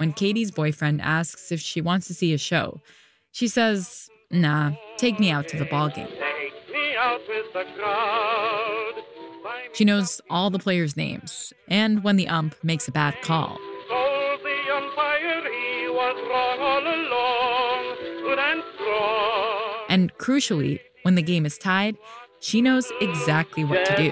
when Katie's boyfriend asks if she wants to see a show. She says, "Nah, take me out to the ball game." She knows all the players' names and when the ump makes a bad call. And crucially, when the game is tied, she knows exactly what to do.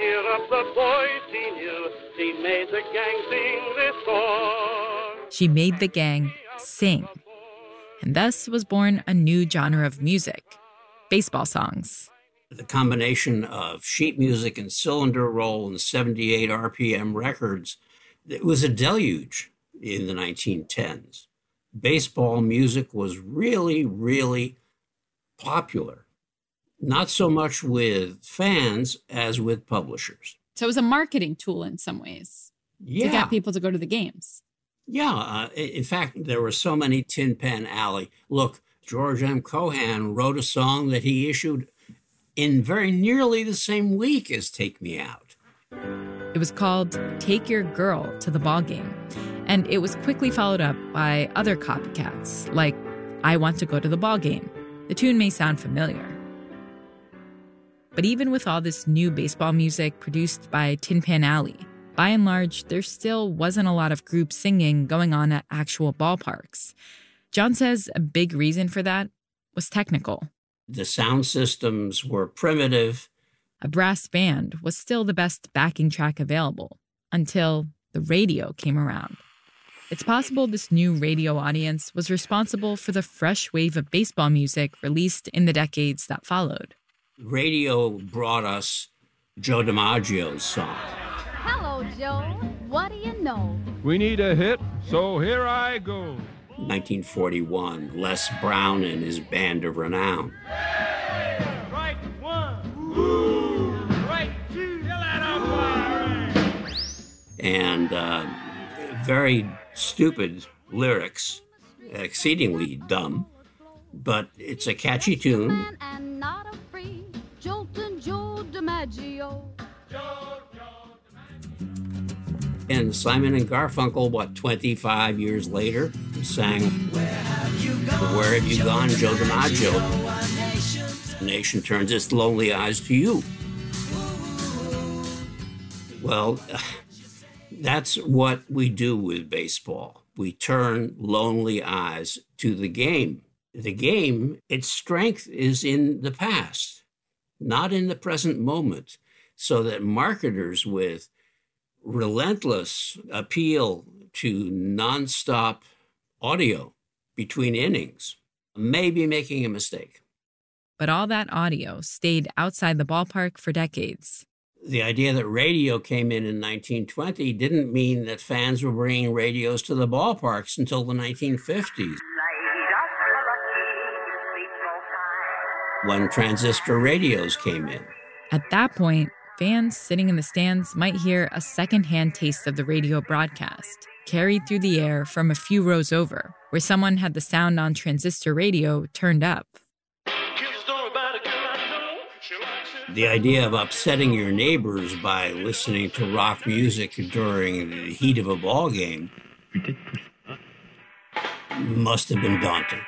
She made the gang sing. And thus was born a new genre of music, baseball songs. The combination of sheet music and cylinder roll and 78 RPM records, it was a deluge in the 1910s. Baseball music was really, really popular. Not so much with fans as with publishers. So it was a marketing tool in some ways to get people to go to the games. Yeah. In fact, there were so many Tin Pan Alley. Look, George M. Cohan wrote a song that he issued in very nearly the same week as Take Me Out. It was called Take Your Girl to the Ball Game. And it was quickly followed up by other copycats, like I Want to Go to the Ball Game. The tune may sound familiar. But even with all this new baseball music produced by Tin Pan Alley, by and large, there still wasn't a lot of group singing going on at actual ballparks. John says a big reason for that was technical. The sound systems were primitive. A brass band was still the best backing track available until the radio came around. It's possible this new radio audience was responsible for the fresh wave of baseball music released in the decades that followed. Radio brought us Joe DiMaggio's song. Hello, Joe. What do you know? We need a hit, so here I go. 1941, Les Brown and his Band of Renown. Right one. Ooh. Right two. Fill that up. And very stupid lyrics, exceedingly dumb, but it's a catchy tune. And not afraid. Joltin' Joe DiMaggio. And Simon and Garfunkel, 25 years later, sang Where Have You Gone, Joe DiMaggio? The nation turns its lonely eyes to you. Well, that's what we do with baseball. We turn lonely eyes to the game. The game, its strength is in the past, not in the present moment, so that marketers with relentless appeal to nonstop audio between innings may be making a mistake. But all that audio stayed outside the ballpark for decades. The idea that radio came in 1920 didn't mean that fans were bringing radios to the ballparks until the 1950s, when transistor radios came in. At that point, fans sitting in the stands might hear a secondhand taste of the radio broadcast, carried through the air from a few rows over, where someone had the sound on transistor radio turned up. The idea of upsetting your neighbors by listening to rock music during the heat of a ball game must have been daunting.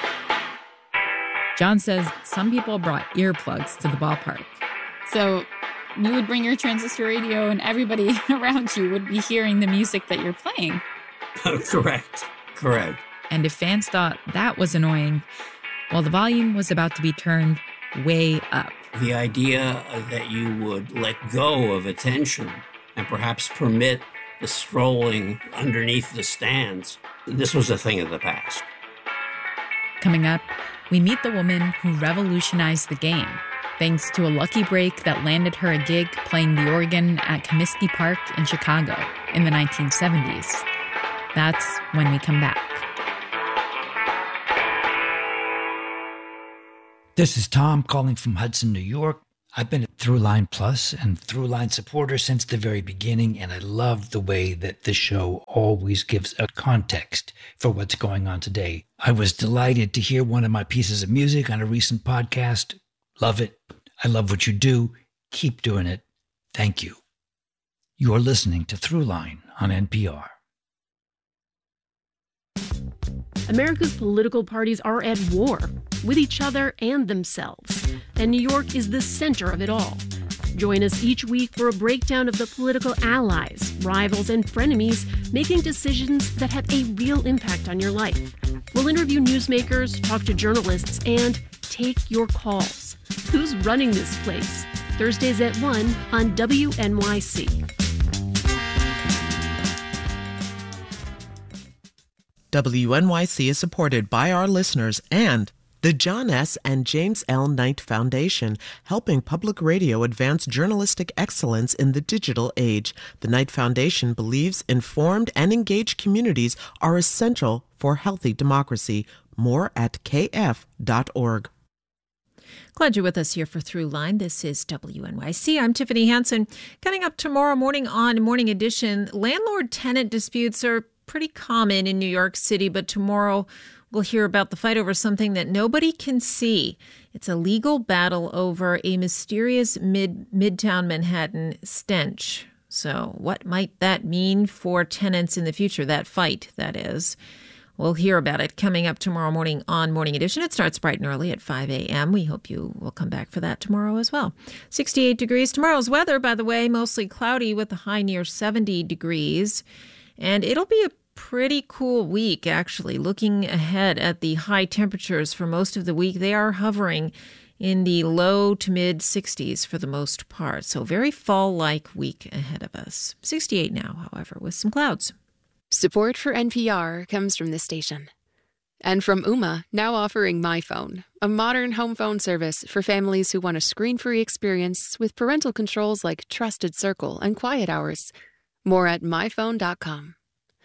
John says some people brought earplugs to the ballpark. So you would bring your transistor radio and everybody around you would be hearing the music that you're playing. Correct. And if fans thought that was annoying, well, the volume was about to be turned way up. The idea that you would let go of attention and perhaps permit the strolling underneath the stands, this was a thing of the past. Coming up, we meet the woman who revolutionized the game, thanks to a lucky break that landed her a gig playing the organ at Comiskey Park in Chicago in the 1970s. That's when we come back. This is Tom calling from Hudson, New York. I've been a Throughline Plus and Throughline supporter since the very beginning, and I love the way that the show always gives a context for what's going on today. I was delighted to hear one of my pieces of music on a recent podcast. Love it. I love what you do. Keep doing it. Thank you. You're listening to Throughline on NPR. America's political parties are at war with each other and themselves, and New York is the center of it all. Join us each week for a breakdown of the political allies, rivals, and frenemies making decisions that have a real impact on your life. We'll interview newsmakers, talk to journalists, and take your calls. Who's running this place? Thursdays at 1 on WNYC. WNYC is supported by our listeners and the John S. and James L. Knight Foundation, helping public radio advance journalistic excellence in the digital age. The Knight Foundation believes informed and engaged communities are essential for healthy democracy. More at kf.org. Glad you're with us here for Throughline. This is WNYC. I'm Tiffany Hansen. Coming up tomorrow morning on Morning Edition, landlord-tenant disputes are pretty common in New York City, but tomorrow we'll hear about the fight over something that nobody can see. It's a legal battle over a mysterious Midtown Manhattan stench. So what might that mean for tenants in the future, that fight, that is? We'll hear about it coming up tomorrow morning on Morning Edition. It starts bright and early at 5 a.m. We hope you will come back for that tomorrow as well. 68 degrees. Tomorrow's weather, by the way, mostly cloudy with a high near 70 degrees. And it'll be a pretty cool week, actually. Looking ahead at the high temperatures for most of the week, they are hovering in the low to mid 60s for the most part. So very fall-like week ahead of us. 68 now, however, with some clouds. Support for NPR comes from this station. And from Ooma, now offering MyPhone, a modern home phone service for families who want a screen-free experience with parental controls like Trusted Circle and Quiet Hours. More at myphone.com.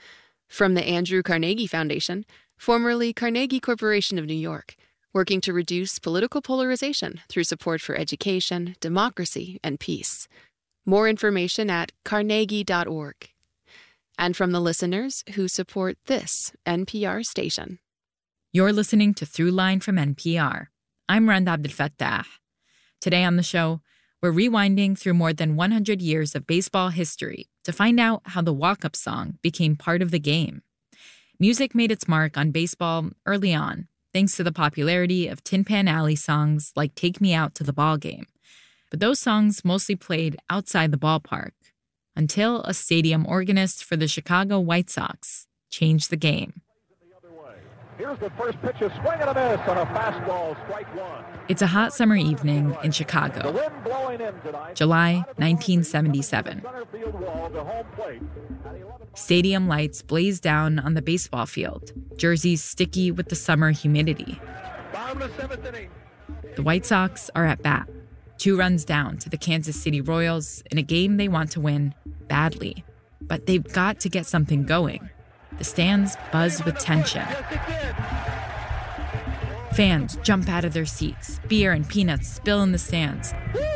From the Andrew Carnegie Foundation, formerly Carnegie Corporation of New York, working to reduce political polarization through support for education, democracy, and peace. More information at carnegie.org. And from the listeners who support this NPR station. You're listening to Throughline from NPR. I'm Randa Abdelfattah. Today on the show, we're rewinding through more than 100 years of baseball history to find out how the walk-up song became part of the game. Music made its mark on baseball early on, thanks to the popularity of Tin Pan Alley songs like Take Me Out to the Ball Game. But those songs mostly played outside the ballpark until a stadium organist for the Chicago White Sox changed the game. Here's the first pitch, a swing and a miss on a fastball, strike one. It's a hot summer evening in Chicago, July 1977. Stadium lights blaze down on the baseball field, jerseys sticky with the summer humidity. The White Sox are at bat, 2 runs down to the Kansas City Royals in a game they want to win badly. But they've got to get something going. The stands buzz with tension. Fans jump out of their seats. Beer and peanuts spill in the stands.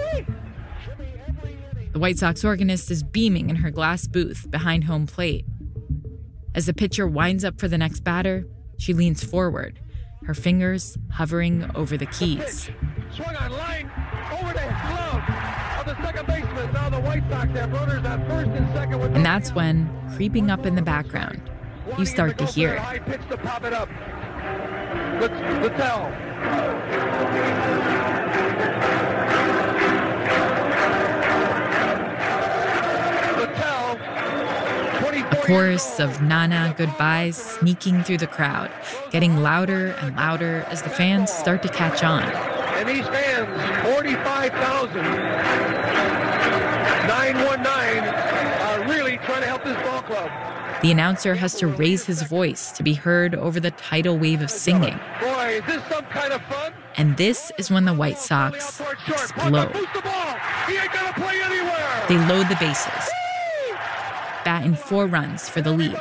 The White Sox organist is beaming in her glass booth behind home plate. As the pitcher winds up for the next batter, she leans forward, her fingers hovering over the keys. Swung on line, over the glove of the second baseman. Now the White Sox have runners at first and second. And that's when, creeping up in the background, you start to hear it. High pitch to pop it up. Littell. A chorus of Nana goodbyes sneaking through the crowd, getting louder and louder as the fans start to catch on. And these fans, 45,000, 919, are really trying to help this ball club. The announcer has to raise his voice to be heard over the tidal wave of singing. Boy, is this some kind of fun? And this is when the White Sox explode. They load the bases, bat in 4 runs for the lead.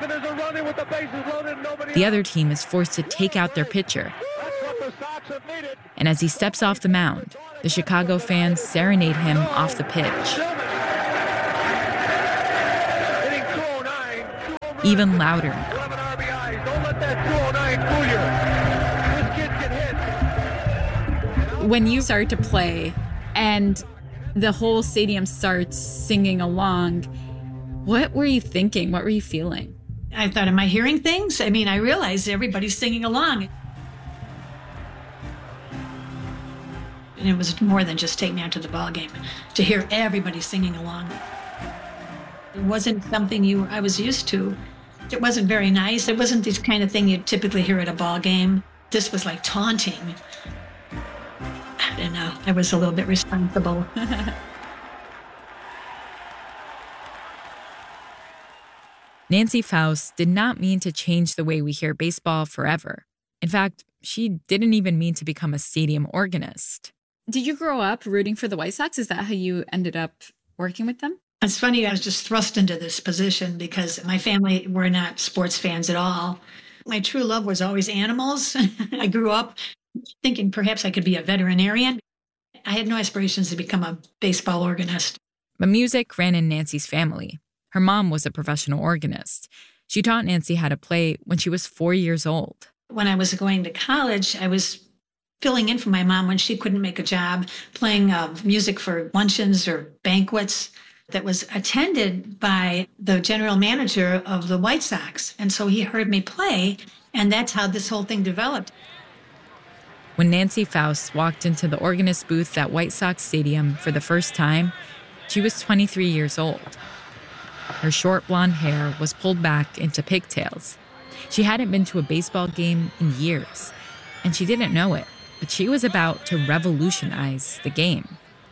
The other team is forced to take out their pitcher. And as he steps off the mound, the Chicago fans serenade him off the pitch. Even louder now. When you start to play and the whole stadium starts singing along, what were you thinking? What were you feeling? I thought, am I hearing things? I mean, I realized everybody's singing along. And it was more than just take me out to the ball game, to hear everybody singing along. It wasn't something I was used to. It wasn't very nice. It wasn't this kind of thing you'd typically hear at a ball game. This was like taunting. And I was a little bit responsible. Nancy Faust did not mean to change the way we hear baseball forever. In fact, she didn't even mean to become a stadium organist. Did you grow up rooting for the White Sox? Is that how you ended up working with them? It's funny, I was just thrust into this position because my family were not sports fans at all. My true love was always animals. I grew up thinking perhaps I could be a veterinarian. I had no aspirations to become a baseball organist. But music ran in Nancy's family. Her mom was a professional organist. She taught Nancy how to play when she was 4 years old. When I was going to college, I was filling in for my mom when she couldn't make a job, playing music for luncheons or banquets that was attended by the general manager of the White Sox. And so he heard me play, and that's how this whole thing developed. When Nancy Faust walked into the organist booth at White Sox Stadium for the first time, she was 23 years old. Her short blonde hair was pulled back into pigtails. She hadn't been to a baseball game in years, and she didn't know it, but she was about to revolutionize the game.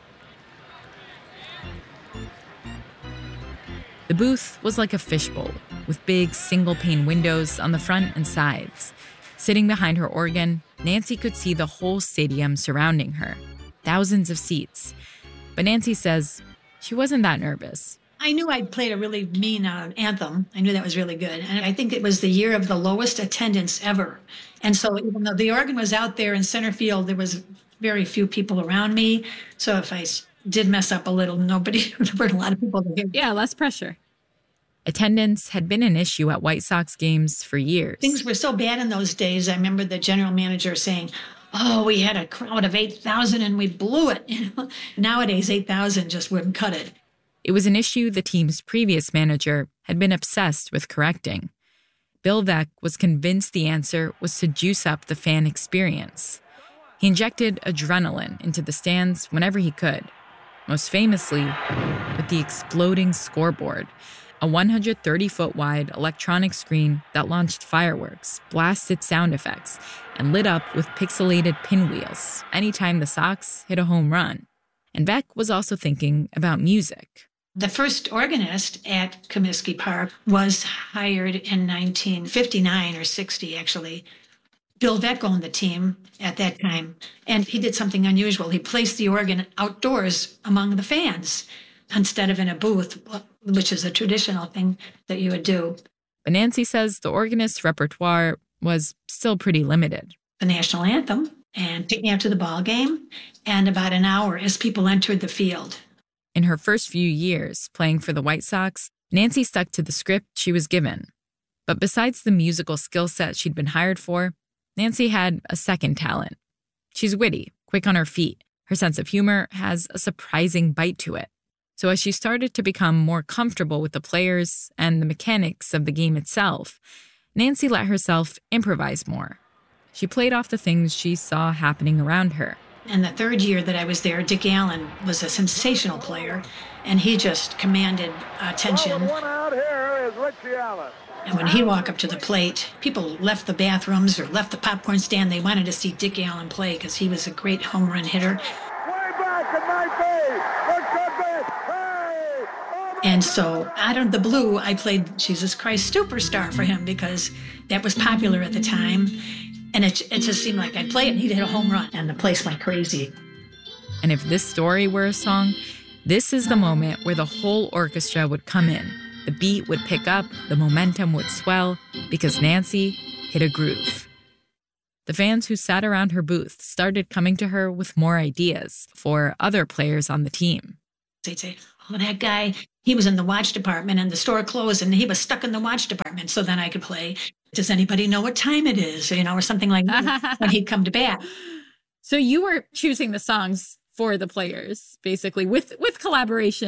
The booth was like a fishbowl, with big single-pane windows on the front and sides. Sitting behind her organ, Nancy could see the whole stadium surrounding her, thousands of seats. But Nancy says she wasn't that nervous. I knew I'd played a really mean anthem. I knew that was really good. And I think it was the year of the lowest attendance ever. And so even though the organ was out there in center field, there was very few people around me. So if I did mess up a little, there weren't a lot of people to hear. Yeah, less pressure. Attendance had been an issue at White Sox games for years. Things were so bad in those days. I remember the general manager saying, "Oh, we had a crowd of 8,000 and we blew it." Nowadays, 8,000 just wouldn't cut it. It was an issue the team's previous manager had been obsessed with correcting. Bill Veeck was convinced the answer was to juice up the fan experience. He injected adrenaline into the stands whenever he could, most famously with the exploding scoreboard, a 130-foot wide electronic screen that launched fireworks, blasted sound effects, and lit up with pixelated pinwheels anytime the Sox hit a home run. And Veeck was also thinking about music. The first organist at Comiskey Park was hired in 1959 or 60, actually. Bill Veeck owned the team at that time, and he did something unusual. He placed the organ outdoors among the fans instead of in a booth, which is a traditional thing that you would do. But Nancy says the organist's repertoire was still pretty limited. The national anthem, and take me out to the ball game, and about an hour as people entered the field. In her first few years playing for the White Sox, Nancy stuck to the script she was given. But besides the musical skill set she'd been hired for, Nancy had a second talent. She's witty, quick on her feet. Her sense of humor has a surprising bite to it. So as she started to become more comfortable with the players and the mechanics of the game itself, Nancy let herself improvise more. She played off the things she saw happening around her. In the third year that I was there, Dick Allen was a sensational player, and he just commanded attention. One out here is Richie Allen. And when he'd walk up to the plate, people left the bathrooms or left the popcorn stand. They wanted to see Dick Allen play because he was a great home run hitter. Way back at my face. Look at this. Hey! And so out of the blue, I played Jesus Christ Superstar for him because that was popular at the time. And it just seemed like I'd play it and he'd hit a home run and the place went crazy. And if this story were a song, this is the moment where the whole orchestra would come in. The beat would pick up, the momentum would swell, because Nancy hit a groove. The fans who sat around her booth started coming to her with more ideas for other players on the team. They'd say, "Oh, that guy, he was in the watch department and the store closed and he was stuck in the watch department." So then I could play, "Does anybody know what time it is?" Or something like that when he'd come to bat. So you were choosing the songs for the players, basically, with collaboration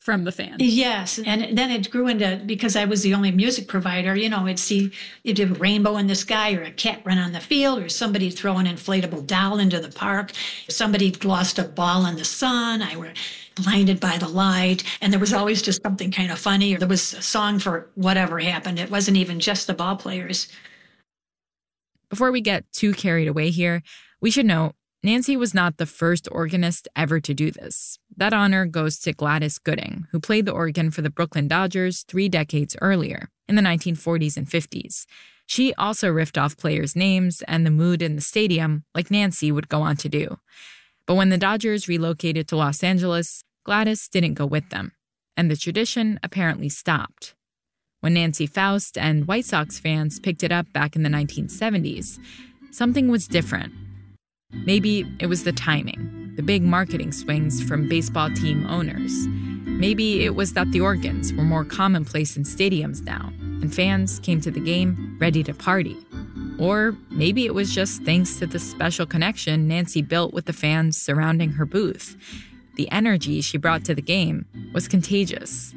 from the fans. Yes. And then it grew into, because I was the only music provider, you'd have a rainbow in the sky or a cat run on the field or somebody throw an inflatable doll into the park. Somebody lost a ball in the sun. I were blinded by the light. And there was always just something kind of funny, or there was a song for whatever happened. It wasn't even just the ball players. Before we get too carried away here, we should note Nancy was not the first organist ever to do this. That honor goes to Gladys Gooding, who played the organ for the Brooklyn Dodgers 3 decades earlier, in the 1940s and 50s. She also riffed off players' names and the mood in the stadium, like Nancy would go on to do. But when the Dodgers relocated to Los Angeles, Gladys didn't go with them, and the tradition apparently stopped. When Nancy Faust and White Sox fans picked it up back in the 1970s, something was different. Maybe it was the timing, the big marketing swings from baseball team owners. Maybe it was that the organs were more commonplace in stadiums now, and fans came to the game ready to party. Or maybe it was just thanks to the special connection Nancy built with the fans surrounding her booth. The energy she brought to the game was contagious.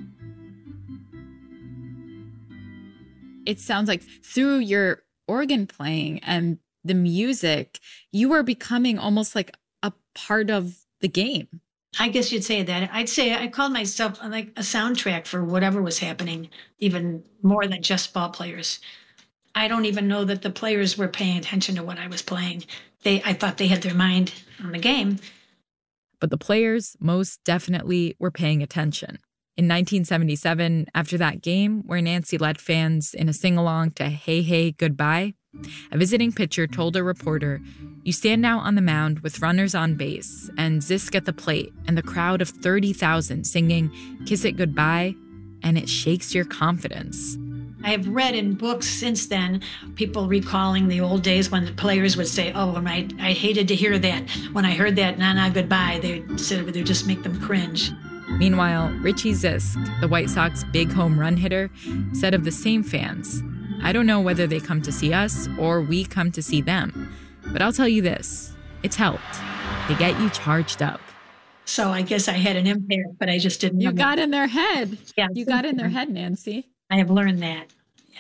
It sounds like through your organ playing and the music, you were becoming almost like a part of the game. I guess you'd say that. I'd say I called myself like a soundtrack for whatever was happening, even more than just ball players. I don't even know that the players were paying attention to what I was playing. I thought they had their mind on the game. But the players most definitely were paying attention. In 1977, after that game where Nancy led fans in a sing-along to Hey, Hey, Goodbye, a visiting pitcher told a reporter, "You stand out on the mound with runners on base and Zisk at the plate and the crowd of 30,000 singing Kiss It Goodbye, and it shakes your confidence." I have read in books since then, people recalling the old days when the players would say, "Oh, I hated to hear that. When I heard that, na goodbye," they said it would just make them cringe. Meanwhile, Richie Zisk, the White Sox big home run hitter, said of the same fans, "I don't know whether they come to see us or we come to see them. But I'll tell you this, it's helped. They get you charged up." So I guess I had an impact, but I just didn't know. You got in their head. Yeah, you got in their head, Nancy. I have learned that. Yeah.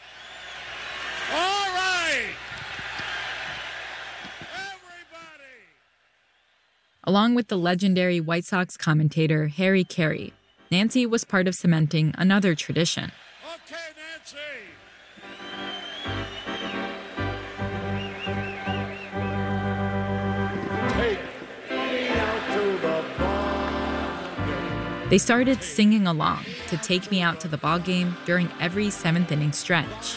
All right. Everybody. Along with the legendary White Sox commentator Harry Carey, Nancy was part of cementing another tradition. Okay, Nancy. Take me out to the ball game. They started singing along to Take Me Out to the Ball Game during every 7th inning stretch.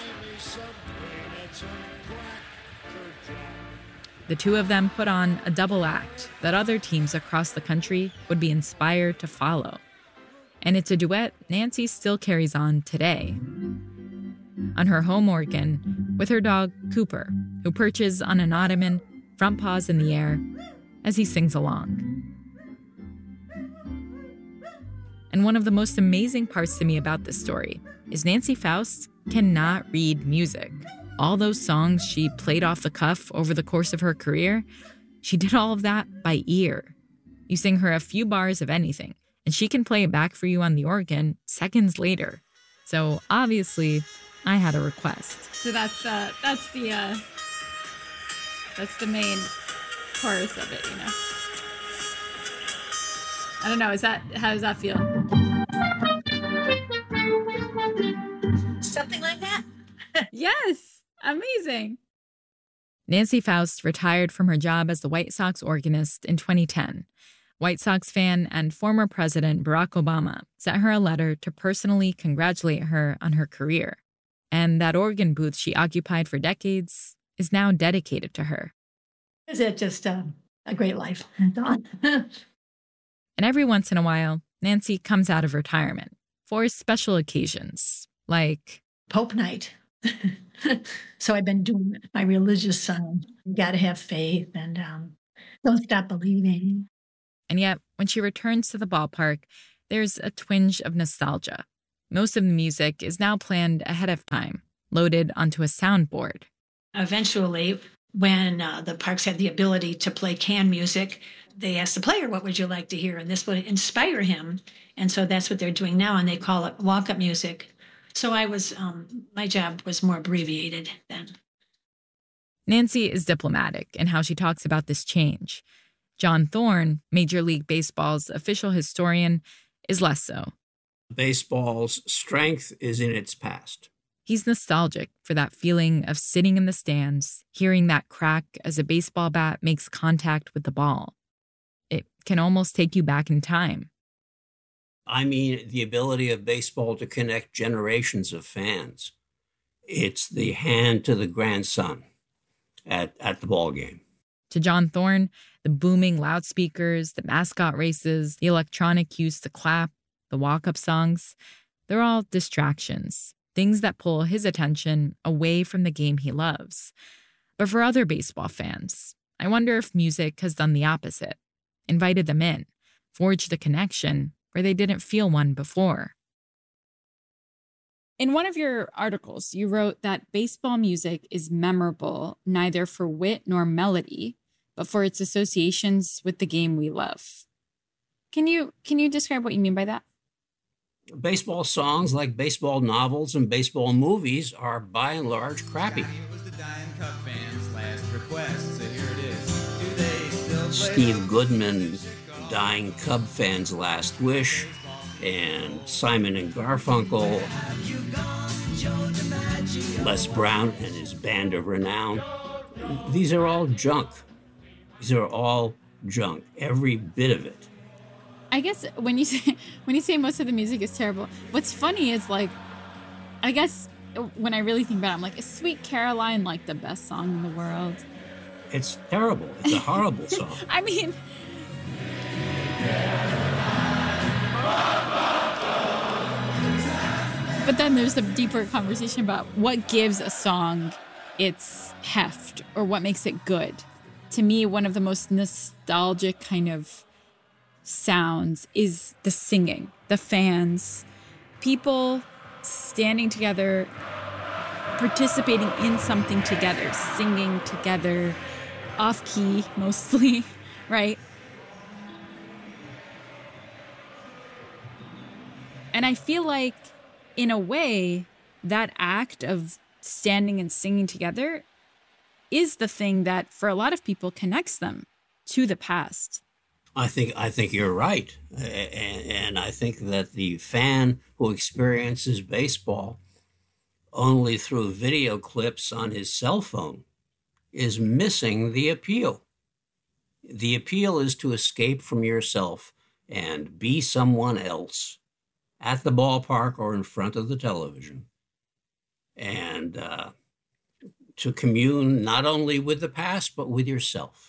The two of them put on a double act that other teams across the country would be inspired to follow. And it's a duet Nancy still carries on today. On her home organ, with her dog Cooper, who perches on an ottoman, front paws in the air, as he sings along. And one of the most amazing parts to me about this story is Nancy Faust cannot read music. All those songs she played off the cuff over the course of her career, she did all of that by ear. You sing her a few bars of anything, and she can play it back for you on the organ seconds later. So obviously, I had a request. So that's the main chorus of it, you know. I don't know. How does that feel? Something like that? Yes. Amazing. Nancy Faust retired from her job as the White Sox organist in 2010. White Sox fan and former President Barack Obama sent her a letter to personally congratulate her on her career. And that organ booth she occupied for decades is now dedicated to her. Is it just a great life? And every once in a while, Nancy comes out of retirement for special occasions, like Pope Night. So I've been doing my religious, got to have faith and don't stop believing. And yet, when she returns to the ballpark, there's a twinge of nostalgia. Most of the music is now planned ahead of time, loaded onto a soundboard. Eventually, when the Parks had the ability to play canned music, they asked the player, what would you like to hear? And this would inspire him. And so that's what they're doing now, and they call it walk-up music. So my job was more abbreviated then. Nancy is diplomatic in how she talks about this change. John Thorne, Major League Baseball's official historian, is less so. Baseball's strength is in its past. He's nostalgic for that feeling of sitting in the stands, hearing that crack as a baseball bat makes contact with the ball. It can almost take you back in time. I mean, the ability of baseball to connect generations of fans. It's the hand to the grandson at the ball game. To John Thorne, the booming loudspeakers, the mascot races, the electronic cues to clap, the walk-up songs, they're all distractions, things that pull his attention away from the game he loves. But for other baseball fans, I wonder if music has done the opposite, invited them in, forged a connection where they didn't feel one before. In one of your articles, you wrote that baseball music is memorable neither for wit nor melody, but for its associations with the game we love. Can you describe what you mean by that? Baseball songs, like baseball novels and baseball movies, are by and large crappy. It was the dying Cub fans' last request, so here it is. Do they still play Steve Goodman, dying Cub fans' last wish, and Simon and Garfunkel, Les Brown and his band of renown. These are all junk. These are all junk, every bit of it. I guess when you say most of the music is terrible, what's funny is, like, I guess when I really think about it, I'm like, is Sweet Caroline like the best song in the world? It's terrible. It's a horrible song. I mean, but then there's the deeper conversation about what gives a song its heft or what makes it good. To me, one of the most nostalgic kind of sounds is the singing, the fans, people standing together, participating in something together, singing together, off key mostly, right? And I feel like, in a way, that act of standing and singing together is the thing that, for a lot of people, connects them to the past. I think you're right. And I think that the fan who experiences baseball only through video clips on his cell phone is missing the appeal. The appeal is to escape from yourself and be someone else at the ballpark or in front of the television, and to commune not only with the past, but with yourself.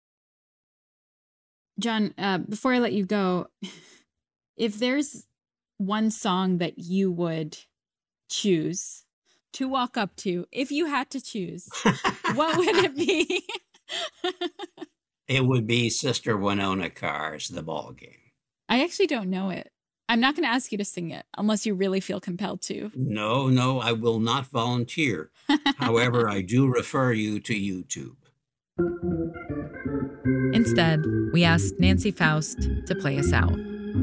John, before I let you go, if there's one song that you would choose to walk up to, if you had to choose, what would it be? It would be Sister Winona Carr's The Ball Game. I actually don't know it. I'm not going to ask you to sing it unless you really feel compelled to. No, I will not volunteer. However, I do refer you to YouTube. Instead, we asked Nancy Faust to play us out.